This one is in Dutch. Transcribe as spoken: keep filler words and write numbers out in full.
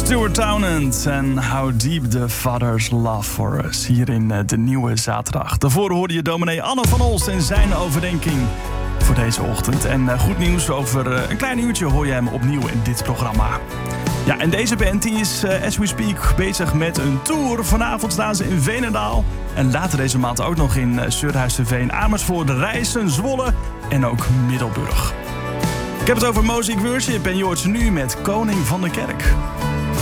Stuart Townend en How Deep the Father's Love for Us. Hier in de nieuwe zaterdag. Daarvoor hoorde je dominee Anne van Olst en zijn overdenking voor deze ochtend. En goed nieuws, over een klein uurtje hoor je hem opnieuw in dit programma. Ja, en deze band die is, uh, as we speak, bezig met een tour. Vanavond staan ze in Veenendaal. En later deze maand ook nog in uh, Surhuisterveen, Amersfoort, Rijssen, Zwolle en ook Middelburg. Ik heb het over Mosaic Worship en je hoort ze nu met Koning van de Kerk.